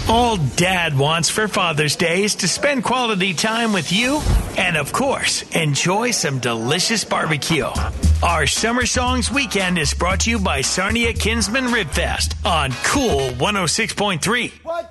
All Dad wants for Father's Day is to spend quality time with you and, of course, enjoy some delicious barbecue. Our Summer Songs Weekend is brought to you by Sarnia Kinsman Rib Fest on Cool 106.3.